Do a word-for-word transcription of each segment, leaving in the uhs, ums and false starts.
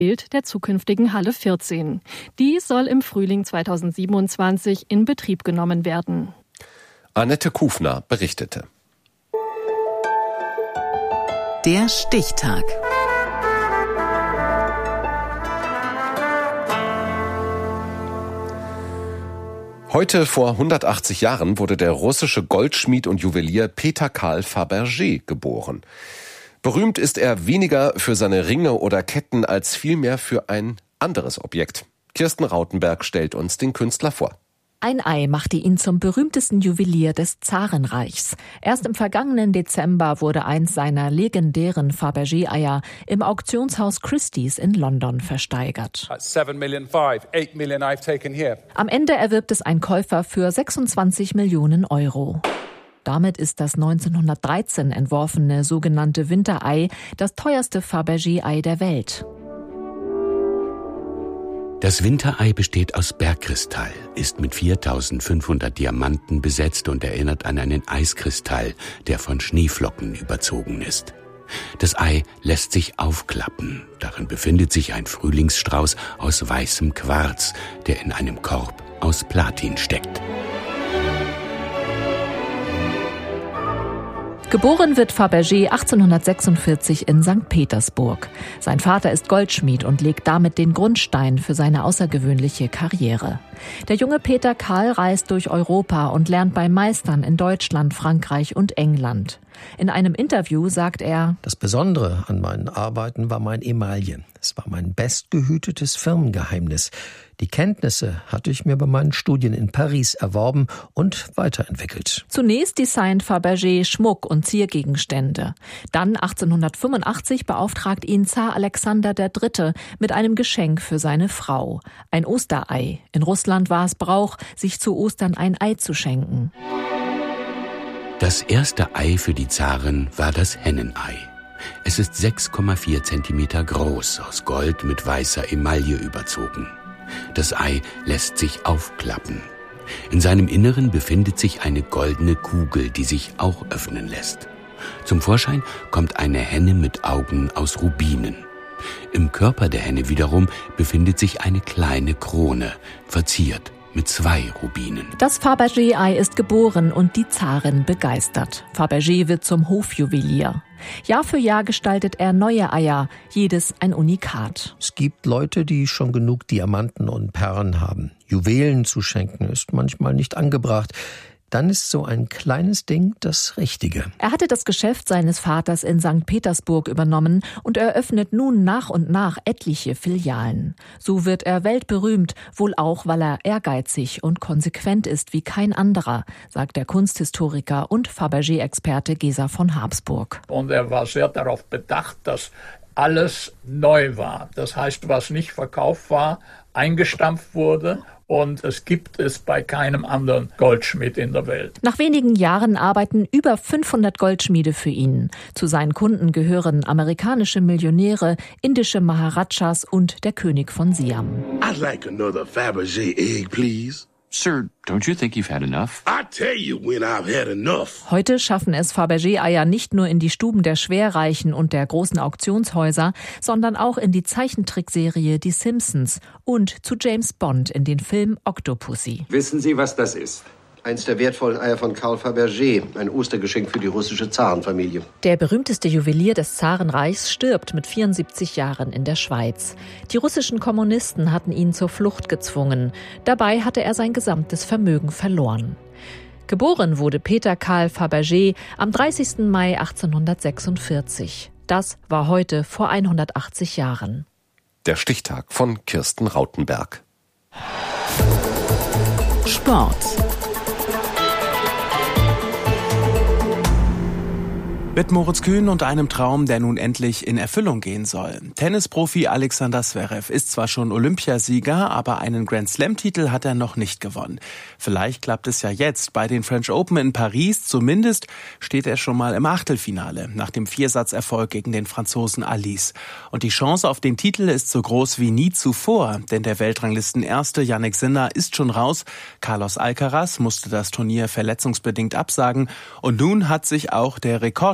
der zukünftigen Halle vierzehn. Die soll im Frühling zweitausendsiebenundzwanzig in Betrieb genommen werden. Annette Kufner berichtete. Der Stichtag. Heute vor hundertachtzig Jahren wurde der russische Goldschmied und Juwelier Peter Karl Fabergé geboren. Berühmt ist er weniger für seine Ringe oder Ketten als vielmehr für ein anderes Objekt. Kirsten Rautenberg stellt uns den Künstler vor. Ein Ei machte ihn zum berühmtesten Juwelier des Zarenreichs. Erst im vergangenen Dezember wurde eins seiner legendären Fabergé-Eier im Auktionshaus Christie's in London versteigert. Am Ende erwirbt es ein Käufer für sechsundzwanzig Millionen Euro. Damit ist das neunzehnhundertdreizehn entworfene sogenannte Winterei das teuerste Fabergé-Ei der Welt. Das Winterei besteht aus Bergkristall, ist mit viertausendfünfhundert Diamanten besetzt und erinnert an einen Eiskristall, der von Schneeflocken überzogen ist. Das Ei lässt sich aufklappen. Darin befindet sich ein Frühlingsstrauß aus weißem Quarz, der in einem Korb aus Platin steckt. Geboren wird Fabergé achtzehnhundertsechsundvierzig in Sankt Petersburg. Sein Vater ist Goldschmied und legt damit den Grundstein für seine außergewöhnliche Karriere. Der junge Peter Karl reist durch Europa und lernt bei Meistern in Deutschland, Frankreich und England. In einem Interview sagt er: Das Besondere an meinen Arbeiten war mein Emaille. Es war mein bestgehütetes Firmengeheimnis. Die Kenntnisse hatte ich mir bei meinen Studien in Paris erworben und weiterentwickelt. Zunächst designt Fabergé Schmuck und Ziergegenstände. Dann achtzehnhundertfünfundachtzig beauftragt ihn Zar Alexander der Dritte mit einem Geschenk für seine Frau. Ein Osterei. In Russland war es Brauch, sich zu Ostern ein Ei zu schenken. Das erste Ei für die Zarin war das Hennenei. Es ist sechs Komma vier Zentimeter groß, aus Gold mit weißer Emaille überzogen. Das Ei lässt sich aufklappen. In seinem Inneren befindet sich eine goldene Kugel, die sich auch öffnen lässt. Zum Vorschein kommt eine Henne mit Augen aus Rubinen. Im Körper der Henne wiederum befindet sich eine kleine Krone, verziert mit zwei Rubinen. Das Fabergé-Ei ist geboren und die Zarin begeistert. Fabergé wird zum Hofjuwelier. Jahr für Jahr gestaltet er neue Eier, jedes ein Unikat. Es gibt Leute, die schon genug Diamanten und Perlen haben. Juwelen zu schenken ist manchmal nicht angebracht. Dann ist so ein kleines Ding das Richtige. Er hatte das Geschäft seines Vaters in Sankt Petersburg übernommen und eröffnet nun nach und nach etliche Filialen. So wird er weltberühmt, wohl auch, weil er ehrgeizig und konsequent ist wie kein anderer, sagt der Kunsthistoriker und Fabergé-Experte Gesa von Habsburg. Und er war sehr darauf bedacht, dass alles neu war. Das heißt, was nicht verkauft war, eingestampft wurde. Und es gibt es bei keinem anderen Goldschmied in der Welt. Nach wenigen Jahren arbeiten über fünfhundert Goldschmiede für ihn. Zu seinen Kunden gehören amerikanische Millionäre, indische Maharajas und der König von Siam. I'd like another Fabergé egg, please. Sir, don't you think you've had enough? I tell you when I've had enough. Heute schaffen es Fabergé-Eier nicht nur in die Stuben der Schwerreichen und der großen Auktionshäuser, sondern auch in die Zeichentrickserie Die Simpsons und zu James Bond in den Film Octopussy. Wissen Sie, was das ist? Eins der wertvollen Eier von Karl Fabergé, ein Ostergeschenk für die russische Zarenfamilie. Der berühmteste Juwelier des Zarenreichs stirbt mit vierundsiebzig Jahren in der Schweiz. Die russischen Kommunisten hatten ihn zur Flucht gezwungen. Dabei hatte er sein gesamtes Vermögen verloren. Geboren wurde Peter Karl Fabergé am dreißigsten Mai achtzehnhundertsechsundvierzig. Das war heute vor hundertachtzig Jahren. Der Stichtag von Kirsten Rautenberg. Sport. Mit Moritz Kühn und einem Traum, der nun endlich in Erfüllung gehen soll. Tennisprofi Alexander Zverev ist zwar schon Olympiasieger, aber einen Grand-Slam-Titel hat er noch nicht gewonnen. Vielleicht klappt es ja jetzt bei den French Open in Paris. Zumindest steht er schon mal im Achtelfinale nach dem Viersatzerfolg gegen den Franzosen Alice. Und die Chance auf den Titel ist so groß wie nie zuvor, denn der Weltranglistenerste Jannik Sinner ist schon raus. Carlos Alcaraz musste das Turnier verletzungsbedingt absagen und nun hat sich auch der Rekord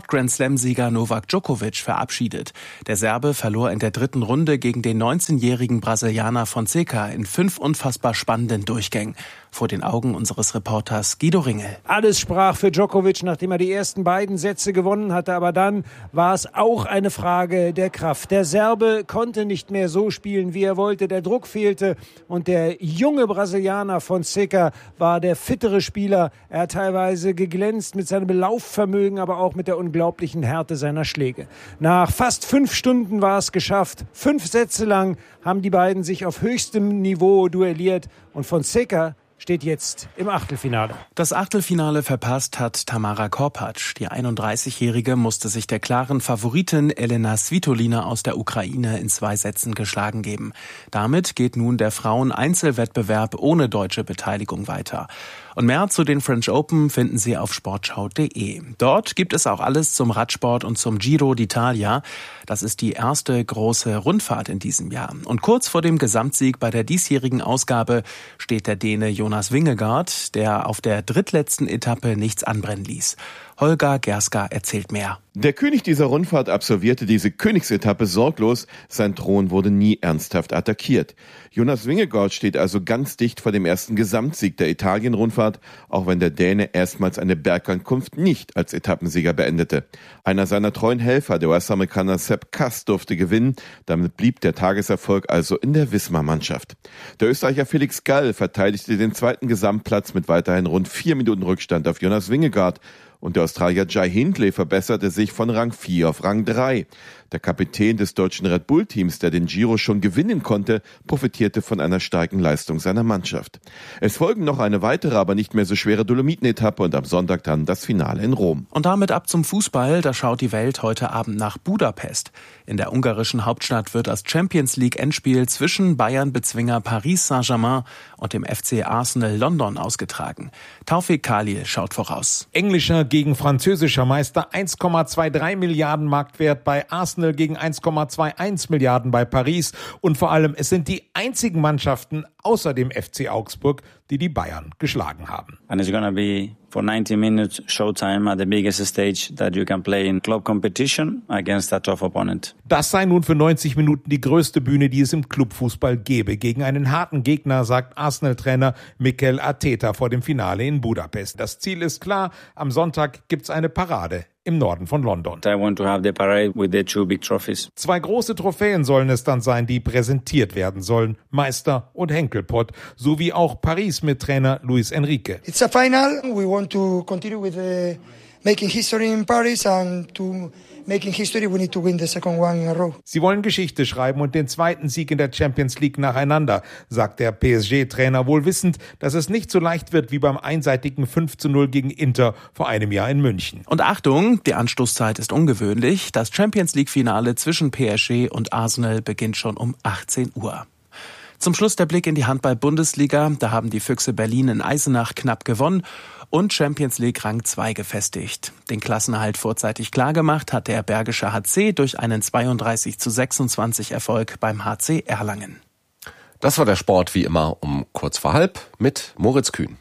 Acht-Grand-Slam-Sieger Novak Djokovic verabschiedet. Der Serbe verlor in der dritten Runde gegen den neunzehnjährigen Brasilianer Fonseca in fünf unfassbar spannenden Durchgängen. Vor den Augen unseres Reporters Guido Ringel. Alles sprach für Djokovic, nachdem er die ersten beiden Sätze gewonnen hatte. Aber dann war es auch eine Frage der Kraft. Der Serbe konnte nicht mehr so spielen, wie er wollte. Der Druck fehlte. Und der junge Brasilianer Fonseca war der fittere Spieler. Er hat teilweise geglänzt mit seinem Laufvermögen, aber auch mit der unglaublichen Härte seiner Schläge. Nach fast fünf Stunden war es geschafft. Fünf Sätze lang haben die beiden sich auf höchstem Niveau duelliert. Und Fonseca steht jetzt im Achtelfinale. Das Achtelfinale verpasst hat Tamara Korpatsch. Die einunddreißigjährige musste sich der klaren Favoritin Elena Svitolina aus der Ukraine in zwei Sätzen geschlagen geben. Damit geht nun der Frauen-Einzelwettbewerb ohne deutsche Beteiligung weiter. Und mehr zu den French Open finden Sie auf sportschau punkt de. Dort gibt es auch alles zum Radsport und zum Giro d'Italia. Das ist die erste große Rundfahrt in diesem Jahr. Und kurz vor dem Gesamtsieg bei der diesjährigen Ausgabe steht der Däne Jonas Vingegaard, der auf der drittletzten Etappe nichts anbrennen ließ. Holger Gerska erzählt mehr. Der König dieser Rundfahrt absolvierte diese Königsetappe sorglos. Sein Thron wurde nie ernsthaft attackiert. Jonas Vingegaard steht also ganz dicht vor dem ersten Gesamtsieg der Italien-Rundfahrt, auch wenn der Däne erstmals eine Bergankunft nicht als Etappensieger beendete. Einer seiner treuen Helfer, der U S-Amerikaner Sepp Kuss, durfte gewinnen. Damit blieb der Tageserfolg also in der Visma-Mannschaft. Der Österreicher Felix Gall verteidigte den zweiten Gesamtplatz mit weiterhin rund vier Minuten Rückstand auf Jonas Vingegaard. Und der Australier Jai Hindley verbesserte sich von Rang vier auf Rang drei. Der Kapitän des deutschen Red Bull-Teams, der den Giro schon gewinnen konnte, profitierte von einer starken Leistung seiner Mannschaft. Es folgen noch eine weitere, aber nicht mehr so schwere Dolomiten-Etappe und am Sonntag dann das Finale in Rom. Und damit ab zum Fußball. Da schaut die Welt heute Abend nach Budapest. In der ungarischen Hauptstadt wird das Champions-League-Endspiel zwischen Bayern-Bezwinger Paris Saint-Germain und dem F C Arsenal London ausgetragen. Taufik Khalil schaut voraus. Englischer gegen französischer Meister, eins Komma zweiundzwanzig Milliarden Marktwert bei Arsenal gegen eins Komma einundzwanzig Milliarden bei Paris. Und vor allem, es sind die einzigen Mannschaften außer dem F C Augsburg, die die Bayern geschlagen haben. And it's gonna be for ninety minutes showtime at the biggest stage that you can play in club competition against a tough opponent. Das sei nun für neunzig Minuten die größte Bühne, die es im Clubfußball gäbe. Gegen einen harten Gegner, sagt Arsenal-Trainer Mikel Arteta vor dem Finale in Budapest. Das Ziel ist klar, am Sonntag gibt's eine Parade im Norden von London. I want to have the parade with the two big trophies. Zwei große Trophäen sollen es dann sein, die präsentiert werden sollen. Meister und Henkelpott, sowie auch Paris mit Trainer Luis Enrique. It's a final. We want to continue with the making history in Paris and to making history we need to win the second one in a row. Sie wollen Geschichte schreiben und den zweiten Sieg in der Champions League nacheinander, sagt der P S G-Trainer, wohl wissend, dass es nicht so leicht wird wie beim einseitigen fünf zu null gegen Inter vor einem Jahr in München. Und Achtung, die Anstoßzeit ist ungewöhnlich. Das Champions League-Finale zwischen P S G und Arsenal beginnt schon um achtzehn Uhr. Zum Schluss der Blick in die Handball-Bundesliga. Da haben die Füchse Berlin in Eisenach knapp gewonnen und Champions League Rang zwei gefestigt. Den Klassenerhalt vorzeitig klargemacht hat der Bergische H C durch einen zweiunddreißig zu sechsundzwanzig Erfolg beim H C Erlangen. Das war der Sport wie immer um kurz vor halb mit Moritz Kühn.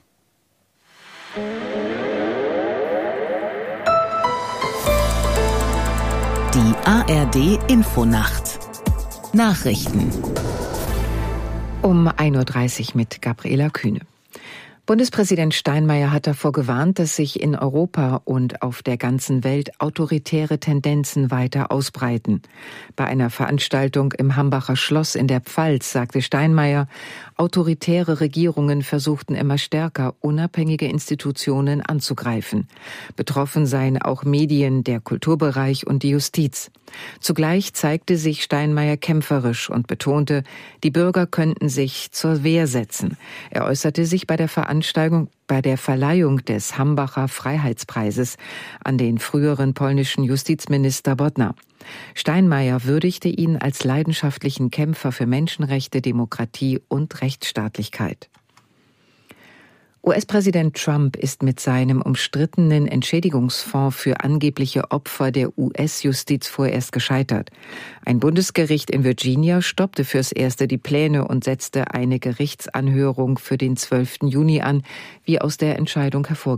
Die A R D Infonacht. Nachrichten. Um ein Uhr dreißig mit Gabriela Kühne. Bundespräsident Steinmeier hat davor gewarnt, dass sich in Europa und auf der ganzen Welt autoritäre Tendenzen weiter ausbreiten. Bei einer Veranstaltung im Hambacher Schloss in der Pfalz sagte Steinmeier, autoritäre Regierungen versuchten immer stärker, unabhängige Institutionen anzugreifen. Betroffen seien auch Medien, der Kulturbereich und die Justiz. Zugleich zeigte sich Steinmeier kämpferisch und betonte, die Bürger könnten sich zur Wehr setzen. Er äußerte sich bei der Veranstaltung, bei der Verleihung des Hambacher Freiheitspreises an den früheren polnischen Justizminister Bodnar. Steinmeier würdigte ihn als leidenschaftlichen Kämpfer für Menschenrechte, Demokratie und Rechtsstaatlichkeit. U S-Präsident Trump ist mit seinem umstrittenen Entschädigungsfonds für angebliche Opfer der U S-Justiz vorerst gescheitert. Ein Bundesgericht in Virginia stoppte fürs Erste die Pläne und setzte eine Gerichtsanhörung für den zwölften Juni an, wie aus der Entscheidung hervorgeht.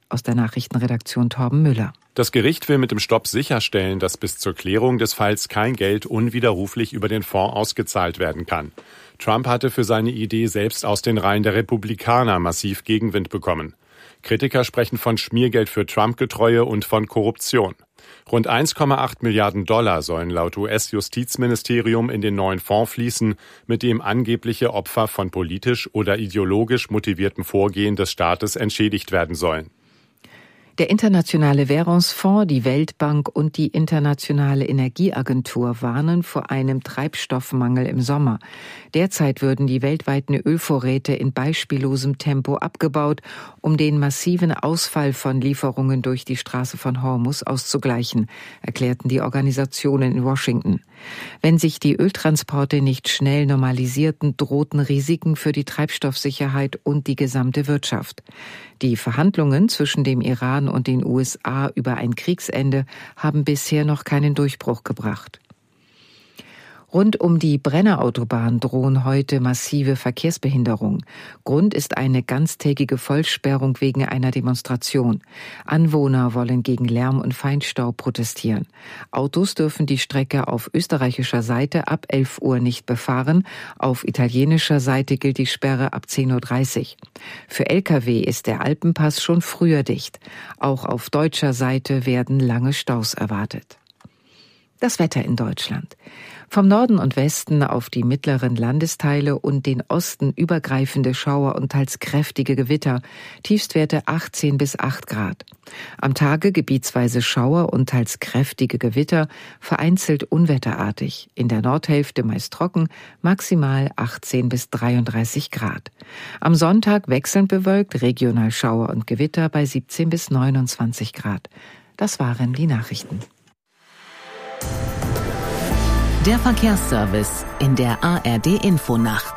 Aus der Nachrichtenredaktion Torben Müller. Das Gericht will mit dem Stopp sicherstellen, dass bis zur Klärung des Falls kein Geld unwiderruflich über den Fonds ausgezahlt werden kann. Trump hatte für seine Idee selbst aus den Reihen der Republikaner massiv Gegenwind bekommen. Kritiker sprechen von Schmiergeld für Trump-Getreue und von Korruption. Rund eins Komma acht Milliarden Dollar sollen laut U S-Justizministerium in den neuen Fonds fließen, mit dem angebliche Opfer von politisch oder ideologisch motiviertem Vorgehen des Staates entschädigt werden sollen. Der Internationale Währungsfonds, die Weltbank und die Internationale Energieagentur warnen vor einem Treibstoffmangel im Sommer. Derzeit würden die weltweiten Ölvorräte in beispiellosem Tempo abgebaut, um den massiven Ausfall von Lieferungen durch die Straße von Hormuz auszugleichen, erklärten die Organisationen in Washington. Wenn sich die Öltransporte nicht schnell normalisierten, drohten Risiken für die Treibstoffsicherheit und die gesamte Wirtschaft. Die Verhandlungen zwischen dem Iran und den U S A über ein Kriegsende haben bisher noch keinen Durchbruch gebracht. Rund um die Brennerautobahn drohen heute massive Verkehrsbehinderungen. Grund ist eine ganztägige Vollsperrung wegen einer Demonstration. Anwohner wollen gegen Lärm und Feinstaub protestieren. Autos dürfen die Strecke auf österreichischer Seite ab elf Uhr nicht befahren. Auf italienischer Seite gilt die Sperre ab zehn Uhr dreißig. Für L K W ist der Alpenpass schon früher dicht. Auch auf deutscher Seite werden lange Staus erwartet. Das Wetter in Deutschland. Vom Norden und Westen auf die mittleren Landesteile und den Osten übergreifende Schauer und teils kräftige Gewitter. Tiefstwerte achtzehn bis acht Grad. Am Tage gebietsweise Schauer und teils kräftige Gewitter, vereinzelt unwetterartig. In der Nordhälfte meist trocken, maximal achtzehn bis dreiunddreißig Grad. Am Sonntag wechselnd bewölkt, regional Schauer und Gewitter bei siebzehn bis neunundzwanzig Grad. Das waren die Nachrichten. Der Verkehrsservice in der A R D-Infonacht.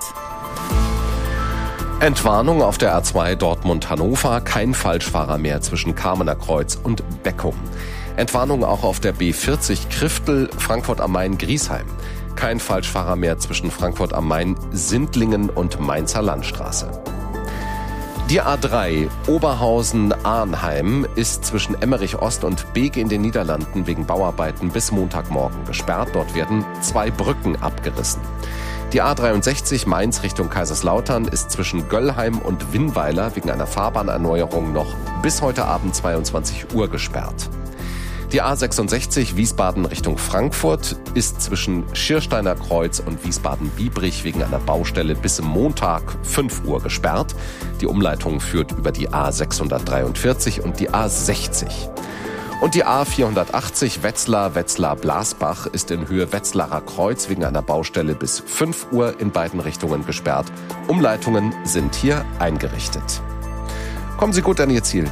Entwarnung auf der A zwei Dortmund-Hannover, kein Falschfahrer mehr zwischen Kamener Kreuz und Beckum. Entwarnung auch auf der B vierzig Kriftel, Frankfurt am Main, Griesheim. Kein Falschfahrer mehr zwischen Frankfurt am Main, Sindlingen und Mainzer Landstraße. Die A drei Oberhausen-Arnheim ist zwischen Emmerich Ost und Beek in den Niederlanden wegen Bauarbeiten bis Montagmorgen gesperrt. Dort werden zwei Brücken abgerissen. Die A dreiundsechzig Mainz Richtung Kaiserslautern ist zwischen Göllheim und Winnweiler wegen einer Fahrbahnerneuerung noch bis heute Abend zweiundzwanzig Uhr gesperrt. Die A sechsundsechzig Wiesbaden Richtung Frankfurt ist zwischen Schiersteiner Kreuz und Wiesbaden-Biebrich wegen einer Baustelle bis Montag fünf Uhr gesperrt. Die Umleitung führt über die A sechshundertdreiundvierzig und die A sechzig. Und die A vierhundertachtzig Wetzlar-Wetzlar-Blasbach ist in Höhe Wetzlarer Kreuz wegen einer Baustelle bis fünf Uhr in beiden Richtungen gesperrt. Umleitungen sind hier eingerichtet. Kommen Sie gut an Ihr Ziel.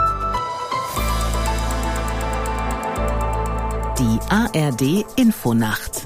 Die A R D-Infonacht.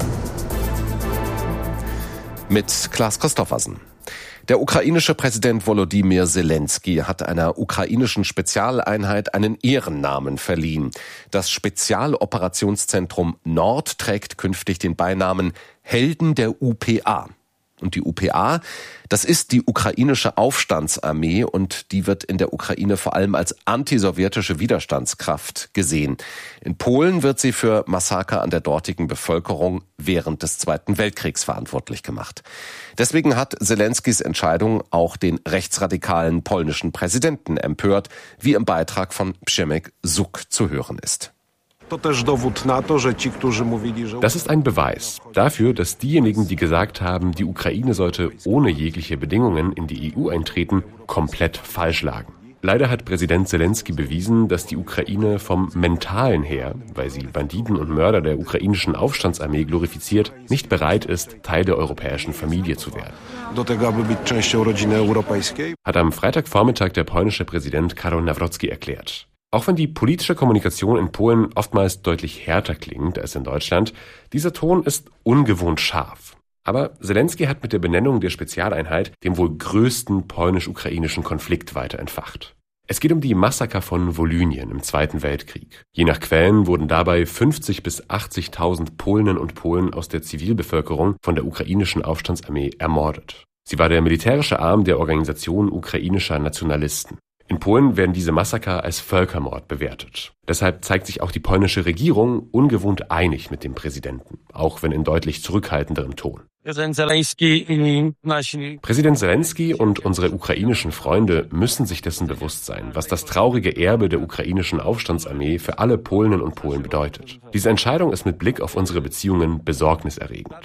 Mit Klaas Christoffersen. Der ukrainische Präsident Volodymyr Zelensky hat einer ukrainischen Spezialeinheit einen Ehrennamen verliehen. Das Spezialoperationszentrum Nord trägt künftig den Beinamen Helden der U P A. Und die U P A, das ist die ukrainische Aufstandsarmee und die wird in der Ukraine vor allem als antisowjetische Widerstandskraft gesehen. In Polen wird sie für Massaker an der dortigen Bevölkerung während des Zweiten Weltkriegs verantwortlich gemacht. Deswegen hat Zelenskys Entscheidung auch den rechtsradikalen polnischen Präsidenten empört, wie im Beitrag von Przemek Suk zu hören ist. Das ist ein Beweis dafür, dass diejenigen, die gesagt haben, die Ukraine sollte ohne jegliche Bedingungen in die E U eintreten, komplett falsch lagen. Leider hat Präsident Zelensky bewiesen, dass die Ukraine vom Mentalen her, weil sie Banditen und Mörder der ukrainischen Aufstandsarmee glorifiziert, nicht bereit ist, Teil der europäischen Familie zu werden. Hat am Freitagvormittag der polnische Präsident Karol Nawrocki erklärt. Auch wenn die politische Kommunikation in Polen oftmals deutlich härter klingt als in Deutschland, dieser Ton ist ungewohnt scharf. Aber Zelensky hat mit der Benennung der Spezialeinheit den wohl größten polnisch-ukrainischen Konflikt weiter entfacht. Es geht um die Massaker von Wolynien im Zweiten Weltkrieg. Je nach Quellen wurden dabei fünfzig bis achtzigtausend Polinnen und Polen aus der Zivilbevölkerung von der ukrainischen Aufstandsarmee ermordet. Sie war der militärische Arm der Organisation ukrainischer Nationalisten. In Polen werden diese Massaker als Völkermord bewertet. Deshalb zeigt sich auch die polnische Regierung ungewohnt einig mit dem Präsidenten, auch wenn in deutlich zurückhaltenderem Ton. Präsident Zelensky und unsere ukrainischen Freunde müssen sich dessen bewusst sein, was das traurige Erbe der ukrainischen Aufstandsarmee für alle Polinnen und Polen bedeutet. Diese Entscheidung ist mit Blick auf unsere Beziehungen besorgniserregend,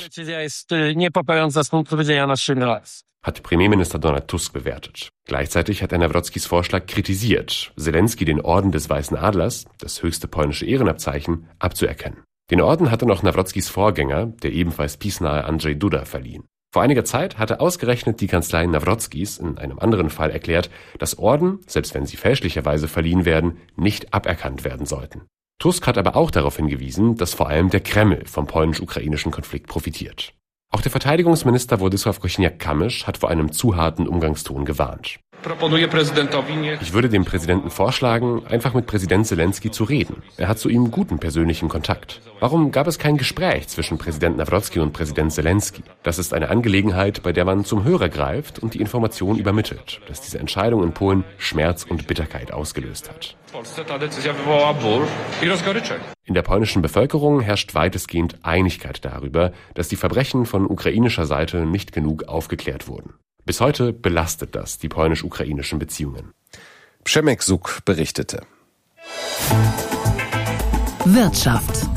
hat Premierminister Donald Tusk bewertet. Gleichzeitig hat er Nawrockis Vorschlag kritisiert, Zelensky den Orden des Weißen Adlers, das höchste polnische Ehrenabzeichen, abzuerkennen. Den Orden hatte noch Nawrockis Vorgänger, der ebenfalls peacenahe Andrzej Duda, verliehen. Vor einiger Zeit hatte ausgerechnet die Kanzlei Nawrockis in einem anderen Fall erklärt, dass Orden, selbst wenn sie fälschlicherweise verliehen werden, nicht aberkannt werden sollten. Tusk hat aber auch darauf hingewiesen, dass vor allem der Kreml vom polnisch-ukrainischen Konflikt profitiert. Auch der Verteidigungsminister Władysław Kosiniak-Kamysz hat vor einem zu harten Umgangston gewarnt. Ich würde dem Präsidenten vorschlagen, einfach mit Präsident Zelensky zu reden. Er hat zu ihm guten persönlichen Kontakt. Warum gab es kein Gespräch zwischen Präsident Nawrotzki und Präsident Zelensky? Das ist eine Angelegenheit, bei der man zum Hörer greift und die Information übermittelt, dass diese Entscheidung in Polen Schmerz und Bitterkeit ausgelöst hat. In der polnischen Bevölkerung herrscht weitestgehend Einigkeit darüber, dass die Verbrechen von ukrainischer Seite nicht genug aufgeklärt wurden. Bis heute belastet das die polnisch-ukrainischen Beziehungen. Przemek Suk berichtete. Wirtschaft.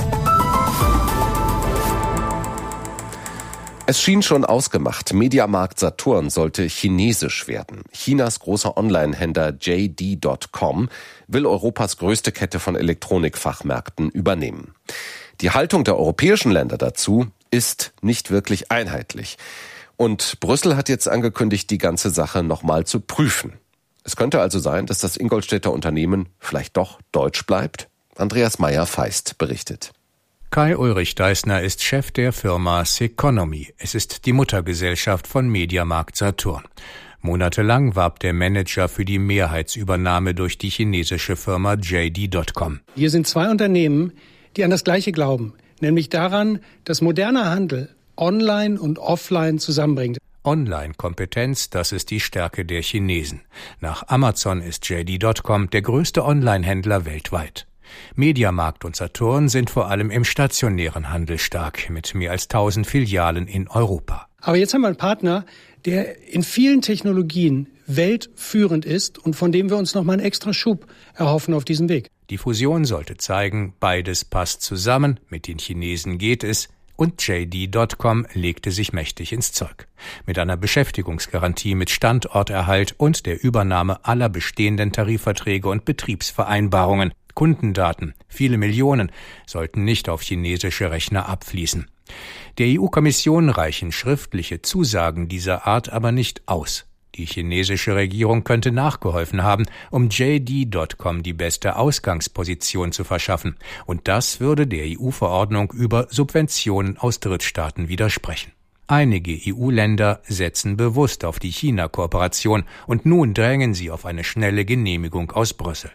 Es schien schon ausgemacht, Mediamarkt Saturn sollte chinesisch werden. Chinas großer Online-Händler J D Punkt com will Europas größte Kette von Elektronikfachmärkten übernehmen. Die Haltung der europäischen Länder dazu ist nicht wirklich einheitlich. Und Brüssel hat jetzt angekündigt, die ganze Sache nochmal zu prüfen. Es könnte also sein, dass das Ingolstädter Unternehmen vielleicht doch deutsch bleibt? Andreas Meyer-Feist berichtet. Kai-Ulrich Deissner ist Chef der Firma Seconomy. Es ist die Muttergesellschaft von Mediamarkt Saturn. Monatelang warb der Manager für die Mehrheitsübernahme durch die chinesische Firma J D Punkt com. Wir sind zwei Unternehmen, die an das Gleiche glauben, nämlich daran, dass moderner Handel Online und Offline zusammenbringt. Online-Kompetenz, das ist die Stärke der Chinesen. Nach Amazon ist J D Punkt com der größte Online-Händler weltweit. Mediamarkt und Saturn sind vor allem im stationären Handel stark, mit mehr als tausend Filialen in Europa. Aber jetzt haben wir einen Partner, der in vielen Technologien weltführend ist und von dem wir uns nochmal einen extra Schub erhoffen auf diesem Weg. Die Fusion sollte zeigen, beides passt zusammen, mit den Chinesen geht es, und J D Punkt com legte sich mächtig ins Zeug. Mit einer Beschäftigungsgarantie mit Standorterhalt und der Übernahme aller bestehenden Tarifverträge und Betriebsvereinbarungen. Kundendaten, viele Millionen, sollten nicht auf chinesische Rechner abfließen. Der E U-Kommission reichen schriftliche Zusagen dieser Art aber nicht aus. Die chinesische Regierung könnte nachgeholfen haben, um J D Punkt com die beste Ausgangsposition zu verschaffen. Und das würde der E U-Verordnung über Subventionen aus Drittstaaten widersprechen. Einige E U-Länder setzen bewusst auf die China-Kooperation und nun drängen sie auf eine schnelle Genehmigung aus Brüssel.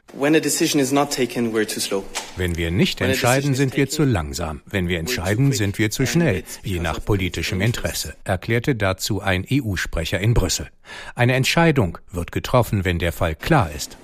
Wenn wir nicht entscheiden, sind wir zu langsam. Wenn wir entscheiden, sind wir zu schnell, je nach politischem Interesse, erklärte dazu ein E U-Sprecher in Brüssel. Eine Entscheidung wird getroffen, wenn der Fall klar ist.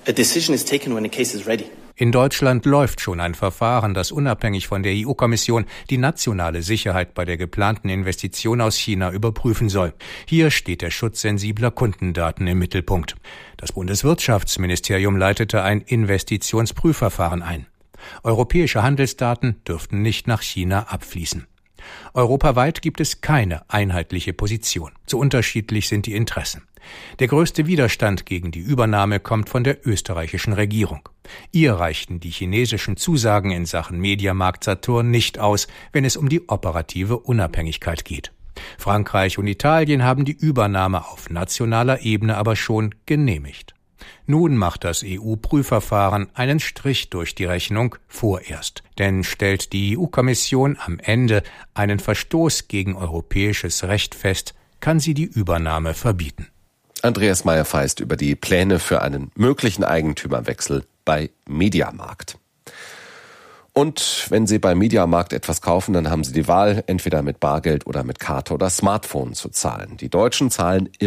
In Deutschland läuft schon ein Verfahren, das unabhängig von der E U-Kommission die nationale Sicherheit bei der geplanten Investition aus China überprüfen soll. Hier steht der Schutz sensibler Kundendaten im Mittelpunkt. Das Bundeswirtschaftsministerium leitete ein Investitionsprüfverfahren ein. Europäische Handelsdaten dürften nicht nach China abfließen. Europaweit gibt es keine einheitliche Position. Zu unterschiedlich sind die Interessen. Der größte Widerstand gegen die Übernahme kommt von der österreichischen Regierung. Ihr reichten die chinesischen Zusagen in Sachen Mediamarkt Saturn nicht aus, wenn es um die operative Unabhängigkeit geht. Frankreich und Italien haben die Übernahme auf nationaler Ebene aber schon genehmigt. Nun macht das E U-Prüfverfahren einen Strich durch die Rechnung vorerst. Denn stellt die E U-Kommission am Ende einen Verstoß gegen europäisches Recht fest, kann sie die Übernahme verbieten. Andreas Meyer-Feist über die Pläne für einen möglichen Eigentümerwechsel bei Mediamarkt. Und wenn Sie bei Mediamarkt etwas kaufen, dann haben Sie die Wahl, entweder mit Bargeld oder mit Karte oder Smartphone zu zahlen. Die Deutschen zahlen immer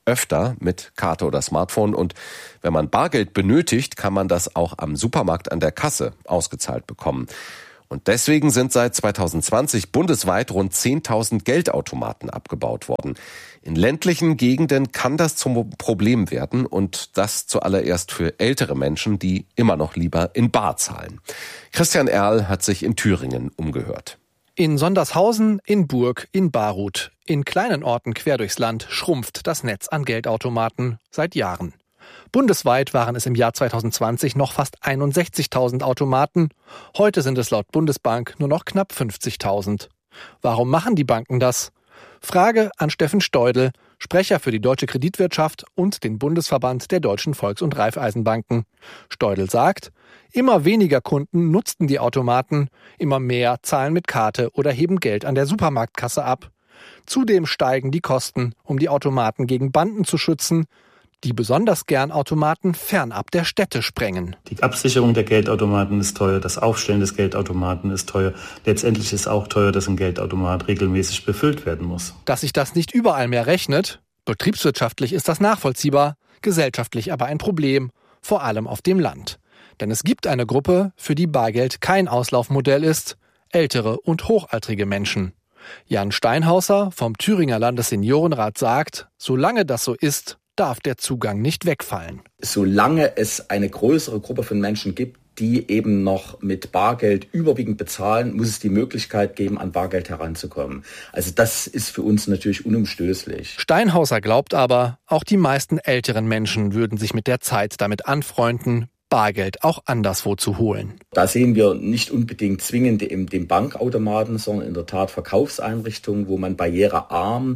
öfter mit Karte oder Smartphone. Und wenn man Bargeld benötigt, kann man das auch am Supermarkt an der Kasse ausgezahlt bekommen. Und deswegen sind seit zweitausendzwanzig bundesweit rund zehntausend Geldautomaten abgebaut worden. In ländlichen Gegenden kann das zum Problem werden und das zuallererst für ältere Menschen, die immer noch lieber in bar zahlen. Christian Erl hat sich in Thüringen umgehört. In Sondershausen, in Burg, in Baruth, in kleinen Orten quer durchs Land schrumpft das Netz an Geldautomaten seit Jahren. Bundesweit waren es im Jahr zweitausendzwanzig noch fast einundsechzigtausend Automaten. Heute sind es laut Bundesbank nur noch knapp fünfzigtausend. Warum machen die Banken das? Frage an Steffen Steudel, Sprecher für die deutsche Kreditwirtschaft und den Bundesverband der deutschen Volks- und Raiffeisenbanken. Steudel sagt, immer weniger Kunden nutzten die Automaten, immer mehr zahlen mit Karte oder heben Geld an der Supermarktkasse ab. Zudem steigen die Kosten, um die Automaten gegen Banden zu schützen, die besonders gern Automaten fernab der Städte sprengen. Die Absicherung der Geldautomaten ist teuer, das Aufstellen des Geldautomaten ist teuer. Letztendlich ist auch teuer, dass ein Geldautomat regelmäßig befüllt werden muss. Dass sich das nicht überall mehr rechnet, betriebswirtschaftlich ist das nachvollziehbar, gesellschaftlich aber ein Problem, vor allem auf dem Land. Denn es gibt eine Gruppe, für die Bargeld kein Auslaufmodell ist, ältere und hochaltrige Menschen. Jan Steinhauser vom Thüringer Landesseniorenrat sagt, solange das so ist, darf der Zugang nicht wegfallen. Solange es eine größere Gruppe von Menschen gibt, die eben noch mit Bargeld überwiegend bezahlen, muss es die Möglichkeit geben, an Bargeld heranzukommen. Also das ist für uns natürlich unumstößlich. Steinhauser glaubt aber, auch die meisten älteren Menschen würden sich mit der Zeit damit anfreunden, Bargeld auch anderswo zu holen. Da sehen wir nicht unbedingt zwingend in den Bankautomaten, sondern in der Tat Verkaufseinrichtungen, wo man barrierearm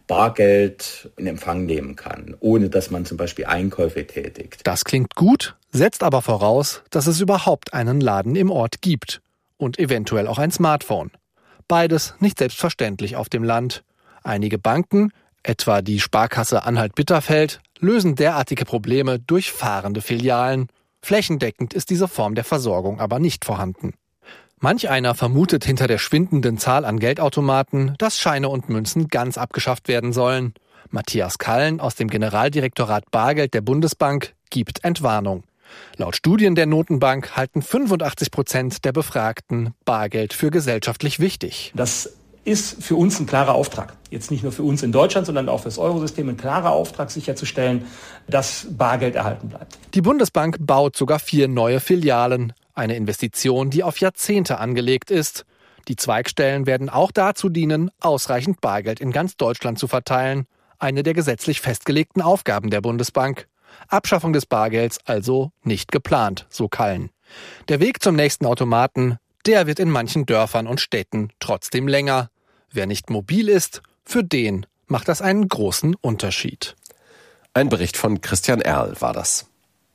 Bargeld in Empfang nehmen kann, ohne dass man zum Beispiel Einkäufe tätigt. Das klingt gut, setzt aber voraus, dass es überhaupt einen Laden im Ort gibt und eventuell auch ein Smartphone. Beides nicht selbstverständlich auf dem Land. Einige Banken, etwa die Sparkasse Anhalt-Bitterfeld, lösen derartige Probleme durch fahrende Filialen. Flächendeckend ist diese Form der Versorgung aber nicht vorhanden. Manch einer vermutet hinter der schwindenden Zahl an Geldautomaten, dass Scheine und Münzen ganz abgeschafft werden sollen. Matthias Kallen aus dem Generaldirektorat Bargeld der Bundesbank gibt Entwarnung. Laut Studien der Notenbank halten fünfundachtzig Prozent der Befragten Bargeld für gesellschaftlich wichtig. Das ist für uns ein klarer Auftrag. Jetzt nicht nur für uns in Deutschland, sondern auch für das Eurosystem ein klarer Auftrag, sicherzustellen, dass Bargeld erhalten bleibt. Die Bundesbank baut sogar vier neue Filialen. Eine Investition, die auf Jahrzehnte angelegt ist. Die Zweigstellen werden auch dazu dienen, ausreichend Bargeld in ganz Deutschland zu verteilen. Eine der gesetzlich festgelegten Aufgaben der Bundesbank. Abschaffung des Bargelds also nicht geplant, so Kallen. Der Weg zum nächsten Automaten, der wird in manchen Dörfern und Städten trotzdem länger. Wer nicht mobil ist, für den macht das einen großen Unterschied. Ein Bericht von Christian Erl war das.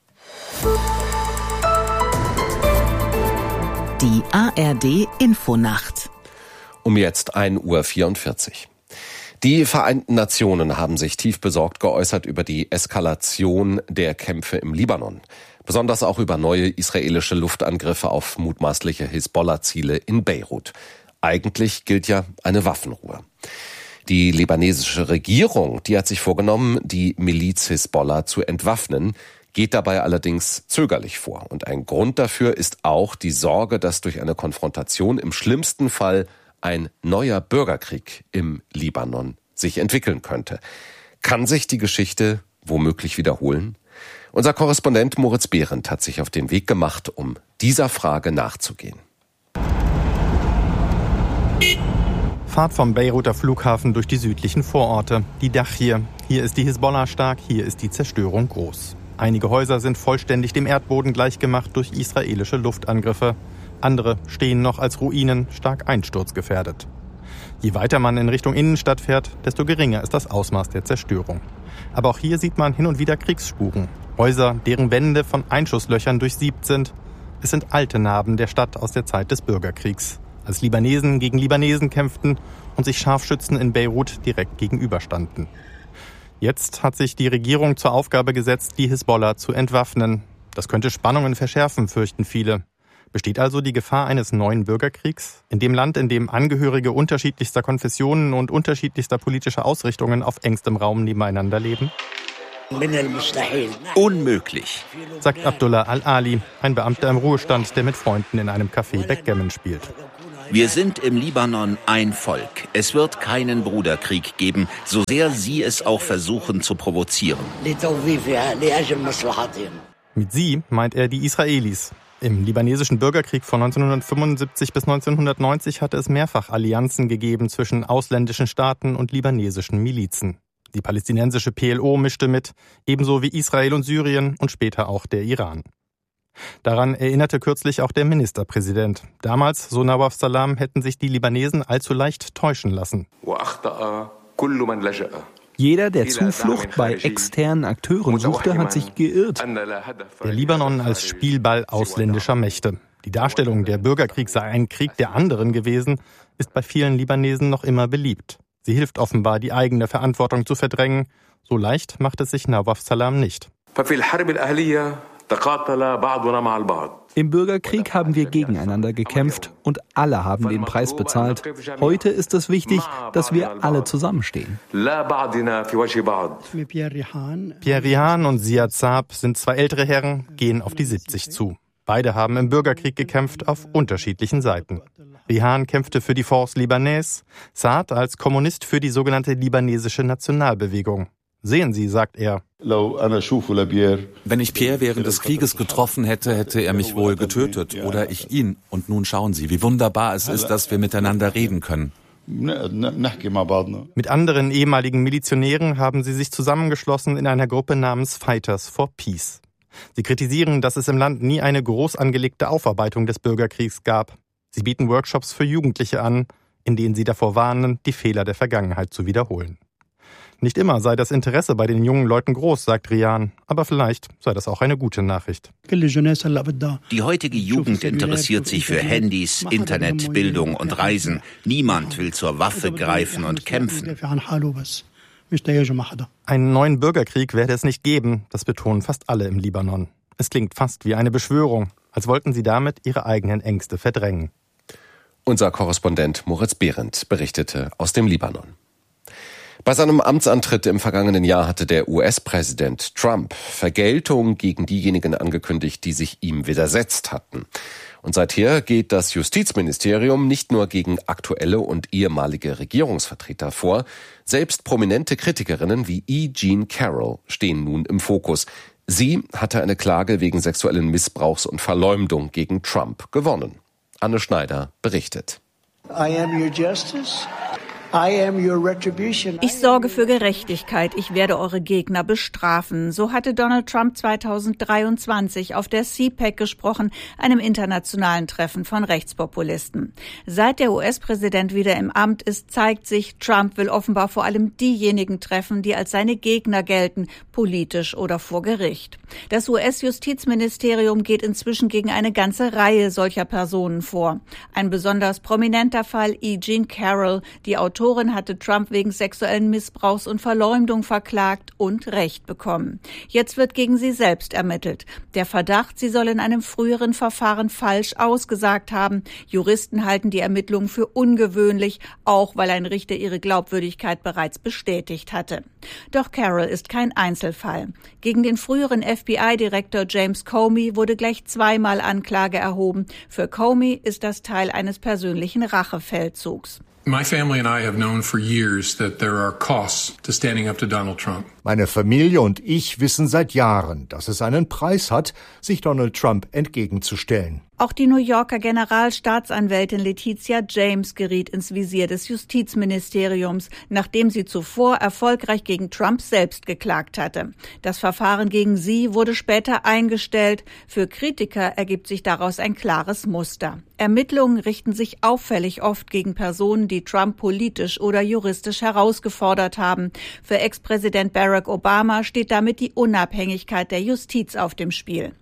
Die A R D Infonacht. Um jetzt ein Uhr vierundvierzig. Die Vereinten Nationen haben sich tief besorgt geäußert über die Eskalation der Kämpfe im Libanon. Besonders auch über neue israelische Luftangriffe auf mutmaßliche Hisbollah-Ziele in Beirut. Eigentlich gilt ja eine Waffenruhe. Die libanesische Regierung, die hat sich vorgenommen, die Miliz Hisbollah zu entwaffnen, geht dabei allerdings zögerlich vor. Und ein Grund dafür ist auch die Sorge, dass durch eine Konfrontation im schlimmsten Fall ein neuer Bürgerkrieg im Libanon sich entwickeln könnte. Kann sich die Geschichte womöglich wiederholen? Unser Korrespondent Moritz Behrendt hat sich auf den Weg gemacht, um dieser Frage nachzugehen. Fahrt vom Beiruter Flughafen durch die südlichen Vororte. Die Dachir. Hier ist die Hisbollah stark, hier ist die Zerstörung groß. Einige Häuser sind vollständig dem Erdboden gleichgemacht durch israelische Luftangriffe. Andere stehen noch als Ruinen, stark einsturzgefährdet. Je weiter man in Richtung Innenstadt fährt, desto geringer ist das Ausmaß der Zerstörung. Aber auch hier sieht man hin und wieder Kriegsspuren. Häuser, deren Wände von Einschusslöchern durchsiebt sind. Es sind alte Narben der Stadt aus der Zeit des Bürgerkriegs, als Libanesen gegen Libanesen kämpften und sich Scharfschützen in Beirut direkt gegenüberstanden. Jetzt hat sich die Regierung zur Aufgabe gesetzt, die Hisbollah zu entwaffnen. Das könnte Spannungen verschärfen, fürchten viele. Besteht also die Gefahr eines neuen Bürgerkriegs? In dem Land, in dem Angehörige unterschiedlichster Konfessionen und unterschiedlichster politischer Ausrichtungen auf engstem Raum nebeneinander leben? Unmöglich, sagt Abdullah Al-Ali, ein Beamter im Ruhestand, der mit Freunden in einem Café Backgammon spielt. Wir sind im Libanon ein Volk. Es wird keinen Bruderkrieg geben, so sehr sie es auch versuchen zu provozieren. Mit sie meint er die Israelis. Im libanesischen Bürgerkrieg von neunzehnhundertfünfundsiebzig bis neunzehnhundertneunzig hatte es mehrfach Allianzen gegeben zwischen ausländischen Staaten und libanesischen Milizen. Die palästinensische P L O mischte mit, ebenso wie Israel und Syrien und später auch der Iran. Daran erinnerte kürzlich auch der Ministerpräsident. Damals, so Nawaf Salam, hätten sich die Libanesen allzu leicht täuschen lassen. Jeder, der Zuflucht bei externen Akteuren suchte, hat sich geirrt. Der Libanon als Spielball ausländischer Mächte. Die Darstellung, der Bürgerkrieg sei ein Krieg der anderen gewesen, ist bei vielen Libanesen noch immer beliebt. Sie hilft offenbar, die eigene Verantwortung zu verdrängen. So leicht macht es sich Nawaf Salam nicht. Im Bürgerkrieg haben wir gegeneinander gekämpft und alle haben den Preis bezahlt. Heute ist es wichtig, dass wir alle zusammenstehen. Pierre Rihan und Ziad Saab sind zwei ältere Herren, gehen auf die siebzig zu. Beide haben im Bürgerkrieg gekämpft auf unterschiedlichen Seiten. Rihan kämpfte für die Force Libanaise, Saad als Kommunist für die sogenannte libanesische Nationalbewegung. Sehen Sie, sagt er. Wenn ich Pierre während des Krieges getroffen hätte, hätte er mich wohl getötet oder ich ihn. Und nun schauen Sie, wie wunderbar es ist, dass wir miteinander reden können. Mit anderen ehemaligen Milizionären haben sie sich zusammengeschlossen in einer Gruppe namens Fighters for Peace. Sie kritisieren, dass es im Land nie eine groß angelegte Aufarbeitung des Bürgerkriegs gab. Sie bieten Workshops für Jugendliche an, in denen sie davor warnen, die Fehler der Vergangenheit zu wiederholen. Nicht immer sei das Interesse bei den jungen Leuten groß, sagt Rihan, aber vielleicht sei das auch eine gute Nachricht. Die heutige Jugend interessiert sich für Handys, Internet, Bildung und Reisen. Niemand will zur Waffe greifen und kämpfen. Einen neuen Bürgerkrieg werde es nicht geben, das betonen fast alle im Libanon. Es klingt fast wie eine Beschwörung, als wollten sie damit ihre eigenen Ängste verdrängen. Unser Korrespondent Moritz Behrendt berichtete aus dem Libanon. Bei seinem Amtsantritt im vergangenen Jahr hatte der U S-Präsident Trump Vergeltung gegen diejenigen angekündigt, die sich ihm widersetzt hatten. Und seither geht das Justizministerium nicht nur gegen aktuelle und ehemalige Regierungsvertreter vor, selbst prominente Kritikerinnen wie E. Jean Carroll stehen nun im Fokus. Sie hatte eine Klage wegen sexuellen Missbrauchs und Verleumdung gegen Trump gewonnen. Anne Schneider berichtet. I am your justice. I am your retribution. Ich sorge für Gerechtigkeit. Ich werde eure Gegner bestrafen. So hatte Donald Trump zweitausenddreiundzwanzig auf der C PAC gesprochen, einem internationalen Treffen von Rechtspopulisten. Seit der U S-Präsident wieder im Amt ist, zeigt sich, Trump will offenbar vor allem diejenigen treffen, die als seine Gegner gelten, politisch oder vor Gericht. Das U S-Justizministerium geht inzwischen gegen eine ganze Reihe solcher Personen vor. Ein besonders prominenter Fall, E. Jean Carroll, die Autorin hatte Trump wegen sexuellen Missbrauchs und Verleumdung verklagt und Recht bekommen. Jetzt wird gegen sie selbst ermittelt. Der Verdacht, sie soll in einem früheren Verfahren falsch ausgesagt haben. Juristen halten die Ermittlungen für ungewöhnlich, auch weil ein Richter ihre Glaubwürdigkeit bereits bestätigt hatte. Doch Carroll ist kein Einzelfall. Gegen den früheren F B I-Direktor James Comey wurde gleich zweimal Anklage erhoben. Für Comey ist das Teil eines persönlichen Rachefeldzugs. My family and I have known for years that there are costs to standing up to Donald Trump. Meine Familie und ich wissen seit Jahren, dass es einen Preis hat, sich Donald Trump entgegenzustellen. Auch die New Yorker Generalstaatsanwältin Letitia James geriet ins Visier des Justizministeriums, nachdem sie zuvor erfolgreich gegen Trump selbst geklagt hatte. Das Verfahren gegen sie wurde später eingestellt. Für Kritiker ergibt sich daraus ein klares Muster. Ermittlungen richten sich auffällig oft gegen Personen, die Trump politisch oder juristisch herausgefordert haben. Für Ex-Präsident Barack Obama steht damit die Unabhängigkeit der Justiz auf dem Spiel.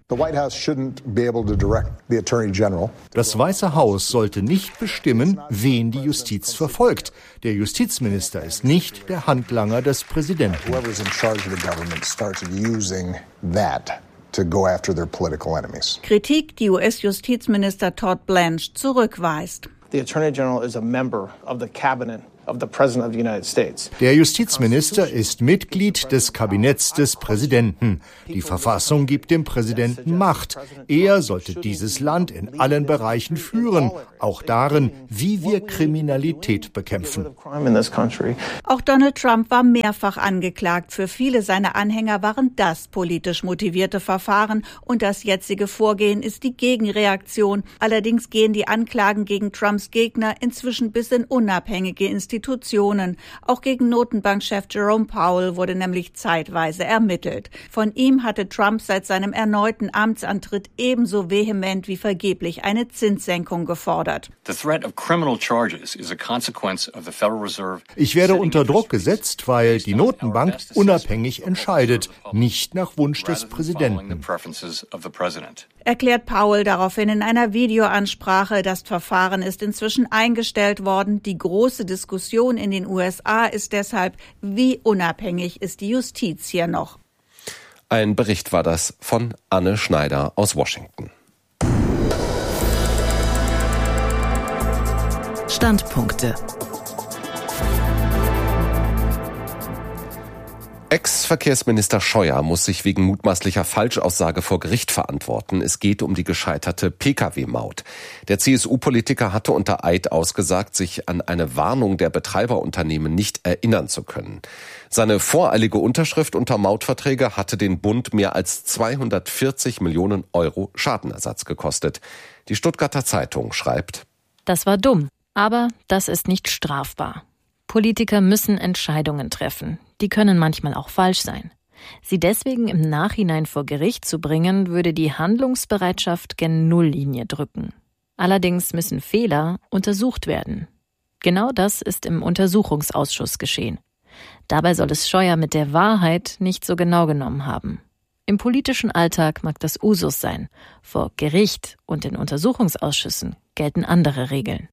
Das Weiße Haus sollte nicht bestimmen, wen die Justiz verfolgt. Der Justizminister ist nicht der Handlanger des Präsidenten. to go after their political enemies. Kritik, die U S-Justizminister Todd Blanche zurückweist. The Attorney General is a member of the cabinet of the President of the United States. Der Justizminister ist Mitglied des Kabinetts des Präsidenten. Die Verfassung gibt dem Präsidenten Macht. Er sollte dieses Land in allen Bereichen führen, auch darin, wie wir Kriminalität bekämpfen. Auch Donald Trump war mehrfach angeklagt. Für viele seiner Anhänger waren das politisch motivierte Verfahren und das jetzige Vorgehen ist die Gegenreaktion. Allerdings gehen die Anklagen gegen Trumps Gegner inzwischen bis in unabhängige Institutionen. Institutionen. Auch gegen Notenbankchef Jerome Powell wurde nämlich zeitweise ermittelt. Von ihm hatte Trump seit seinem erneuten Amtsantritt ebenso vehement wie vergeblich eine Zinssenkung gefordert. Ich werde unter Druck gesetzt, weil die Notenbank unabhängig entscheidet, nicht nach Wunsch des Präsidenten. Erklärt Powell daraufhin in einer Videoansprache, das Verfahren ist inzwischen eingestellt worden. Die große Diskussion in den U S A ist deshalb, wie unabhängig ist die Justiz hier noch? Ein Bericht war das von Anne Schneider aus Washington. Standpunkte. Ex-Verkehrsminister Scheuer muss sich wegen mutmaßlicher Falschaussage vor Gericht verantworten. Es geht um die gescheiterte P K W-Maut. Der C S U-Politiker hatte unter Eid ausgesagt, sich an eine Warnung der Betreiberunternehmen nicht erinnern zu können. Seine voreilige Unterschrift unter Mautverträge hatte den Bund mehr als zweihundertvierzig Millionen Euro Schadenersatz gekostet. Die Stuttgarter Zeitung schreibt: Das war dumm, aber das ist nicht strafbar. Politiker müssen Entscheidungen treffen. Die können manchmal auch falsch sein. Sie deswegen im Nachhinein vor Gericht zu bringen, würde die Handlungsbereitschaft gen Nulllinie drücken. Allerdings müssen Fehler untersucht werden. Genau das ist im Untersuchungsausschuss geschehen. Dabei soll es Scheuer mit der Wahrheit nicht so genau genommen haben. Im politischen Alltag mag das Usus sein. Vor Gericht und in Untersuchungsausschüssen gelten andere Regeln.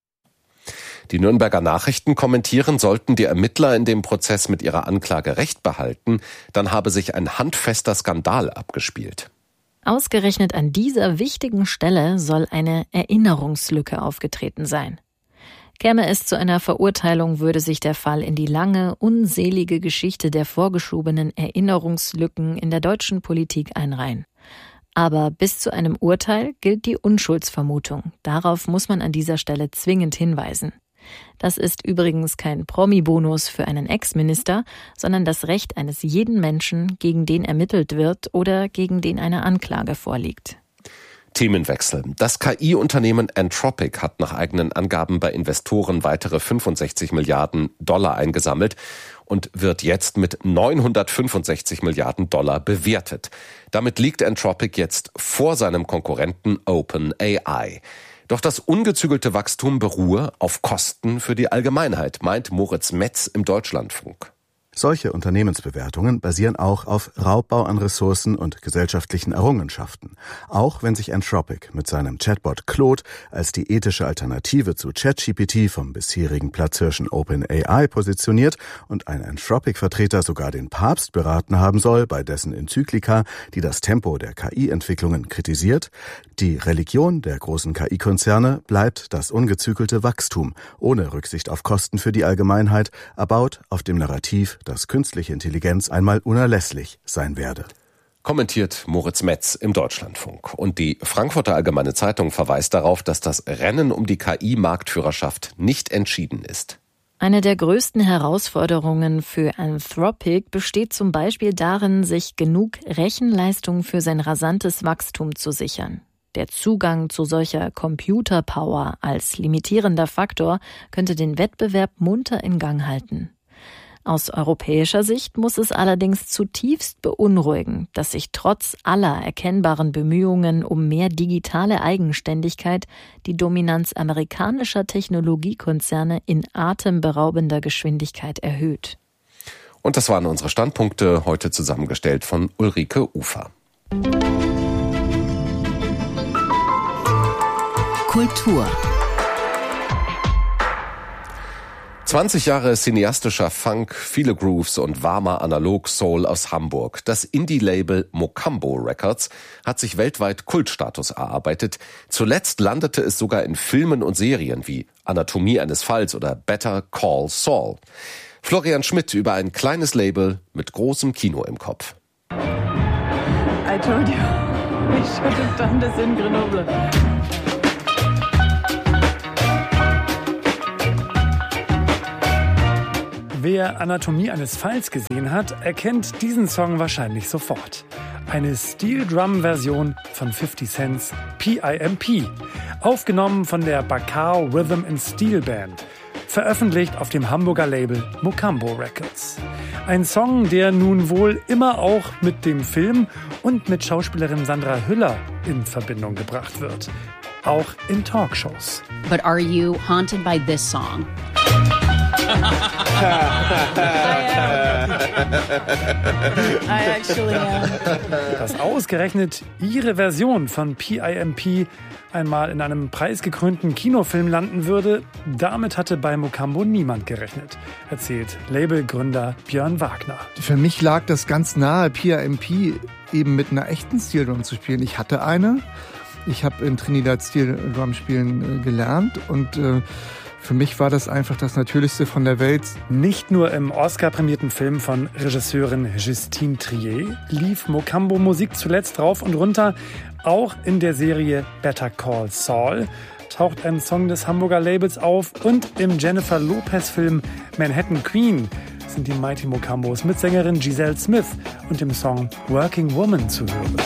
Die Nürnberger Nachrichten kommentieren, sollten die Ermittler in dem Prozess mit ihrer Anklage Recht behalten, dann habe sich ein handfester Skandal abgespielt. Ausgerechnet an dieser wichtigen Stelle soll eine Erinnerungslücke aufgetreten sein. Käme es zu einer Verurteilung, würde sich der Fall in die lange, unselige Geschichte der vorgeschobenen Erinnerungslücken in der deutschen Politik einreihen. Aber bis zu einem Urteil gilt die Unschuldsvermutung. Darauf muss man an dieser Stelle zwingend hinweisen. Das ist übrigens kein Promi-Bonus für einen Ex-Minister, sondern das Recht eines jeden Menschen, gegen den ermittelt wird oder gegen den eine Anklage vorliegt. Themenwechsel. Das K I-Unternehmen Anthropic hat nach eigenen Angaben bei Investoren weitere fünfundsechzig Milliarden Dollar eingesammelt und wird jetzt mit neunhundertfünfundsechzig Milliarden Dollar bewertet. Damit liegt Anthropic jetzt vor seinem Konkurrenten OpenAI. Doch das ungezügelte Wachstum beruhe auf Kosten für die Allgemeinheit, meint Moritz Metz im Deutschlandfunk. Solche Unternehmensbewertungen basieren auch auf Raubbau an Ressourcen und gesellschaftlichen Errungenschaften. Auch wenn sich Anthropic mit seinem Chatbot Claude als die ethische Alternative zu ChatGPT vom bisherigen Platzhirschen OpenAI positioniert und ein Anthropic-Vertreter sogar den Papst beraten haben soll bei dessen Enzyklika, die das Tempo der K I-Entwicklungen kritisiert, die Religion der großen K I-Konzerne bleibt das ungezügelte Wachstum, ohne Rücksicht auf Kosten für die Allgemeinheit, erbaut auf dem Narrativ, dass künstliche Intelligenz einmal unerlässlich sein werde. Kommentiert Moritz Metz im Deutschlandfunk. Und die Frankfurter Allgemeine Zeitung verweist darauf, dass das Rennen um die K I-Marktführerschaft nicht entschieden ist. Eine der größten Herausforderungen für Anthropic besteht zum Beispiel darin, sich genug Rechenleistung für sein rasantes Wachstum zu sichern. Der Zugang zu solcher Computerpower als limitierender Faktor könnte den Wettbewerb munter in Gang halten. Aus europäischer Sicht muss es allerdings zutiefst beunruhigen, dass sich trotz aller erkennbaren Bemühungen um mehr digitale Eigenständigkeit die Dominanz amerikanischer Technologiekonzerne in atemberaubender Geschwindigkeit erhöht. Und das waren unsere Standpunkte, heute zusammengestellt von Ulrike Ufer. Kultur. zwanzig Jahre cineastischer Funk, viele Grooves und warmer Analog-Soul aus Hamburg. Das Indie-Label Mocambo Records hat sich weltweit Kultstatus erarbeitet. Zuletzt landete es sogar in Filmen und Serien wie Anatomie eines Falls oder Better Call Saul. Florian Schmidt über ein kleines Label mit großem Kino im Kopf. I told you, we should have done this in Grenoble. Wer Anatomie eines Falls gesehen hat, erkennt diesen Song wahrscheinlich sofort. Eine Steel-Drum-Version von fifty Cent's P I M P, aufgenommen von der Bacao Rhythm and Steel Band, veröffentlicht auf dem Hamburger Label Mocambo Records. Ein Song, der nun wohl immer auch mit dem Film und mit Schauspielerin Sandra Hüller in Verbindung gebracht wird. Auch in Talkshows. But are you haunted by this song? I actually am. Dass ausgerechnet ihre Version von P I M P einmal in einem preisgekrönten Kinofilm landen würde, damit hatte bei Mocambo niemand gerechnet, erzählt Labelgründer Björn Wagner. Für mich lag das ganz nahe, P I M P eben mit einer echten Steel Drum zu spielen. Ich hatte eine. Ich habe in Trinidad Steel Drum spielen äh, gelernt und äh, für mich war das einfach das Natürlichste von der Welt. Nicht nur im Oscar-prämierten Film von Regisseurin Justine Triet lief Mocambo Musik zuletzt rauf und runter. Auch in der Serie Better Call Saul taucht ein Song des Hamburger Labels auf. Und im Jennifer Lopez-Film Manhattan Queen sind die Mighty Mocambos mit Sängerin Giselle Smith und dem Song Working Woman zu hören.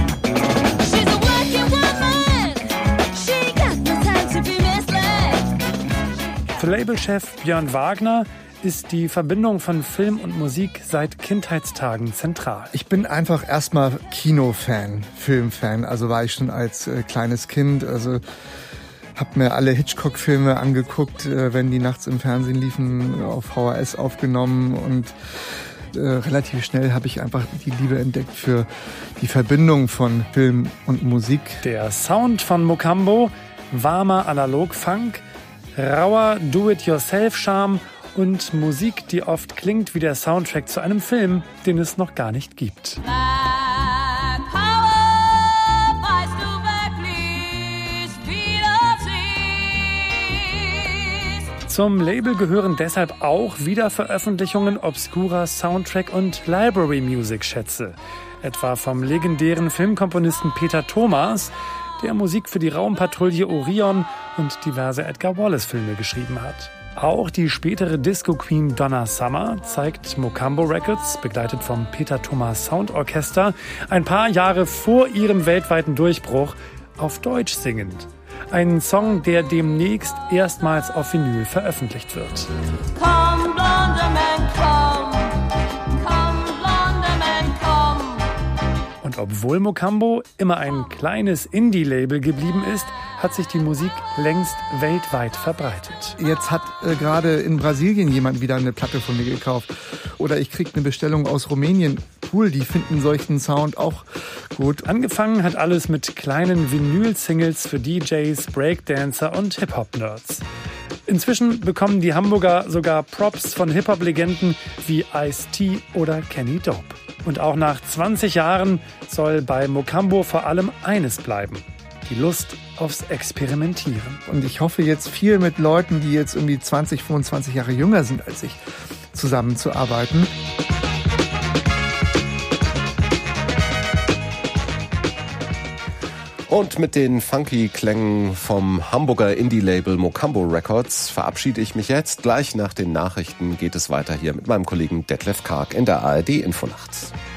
Für Labelchef Björn Wagner ist die Verbindung von Film und Musik seit Kindheitstagen zentral. Ich bin einfach erstmal Kinofan, Filmfan. Also war ich schon als äh, kleines Kind. Also habe mir alle Hitchcock-Filme angeguckt, äh, wenn die nachts im Fernsehen liefen, auf V H S aufgenommen. Und äh, relativ schnell habe ich einfach die Liebe entdeckt für die Verbindung von Film und Musik. Der Sound von Mocambo, warmer Analog-Funk, rauer Do-it-yourself-Charme und Musik, die oft klingt wie der Soundtrack zu einem Film, den es noch gar nicht gibt. Zum Label gehören deshalb auch Wiederveröffentlichungen obskurer Soundtrack- und Library-Music-Schätze. Etwa vom legendären Filmkomponisten Peter Thomas, der Musik für die Raumpatrouille Orion und diverse Edgar Wallace-Filme geschrieben hat. Auch die spätere Disco-Queen Donna Summer zeigt Mocambo Records, begleitet vom Peter Thomas Sound Orchester, ein paar Jahre vor ihrem weltweiten Durchbruch auf Deutsch singend. Ein Song, der demnächst erstmals auf Vinyl veröffentlicht wird. Komm, blonder Man, komm. Komm, blonder Man, komm. Und obwohl Mocambo immer ein kleines Indie-Label geblieben ist, hat sich die Musik längst weltweit verbreitet. Jetzt hat äh, gerade in Brasilien jemand wieder eine Platte von mir gekauft. Oder ich kriege eine Bestellung aus Rumänien. Cool, die finden solchen Sound auch gut. Angefangen hat alles mit kleinen Vinyl-Singles für D Js, Breakdancer und Hip-Hop-Nerds. Inzwischen bekommen die Hamburger sogar Props von Hip-Hop-Legenden wie Ice-T oder Kenny Dope. Und auch nach zwanzig Jahren soll bei Mocambo vor allem eines bleiben: die Lust aufs Experimentieren. Und ich hoffe jetzt viel mit Leuten, die jetzt irgendwie zwanzig, fünfundzwanzig Jahre jünger sind als ich, zusammenzuarbeiten. Und mit den funky Klängen vom Hamburger Indie-Label Mocambo Records verabschiede ich mich jetzt. Gleich nach den Nachrichten geht es weiter hier mit meinem Kollegen Detlef Karg in der A R D Infonacht.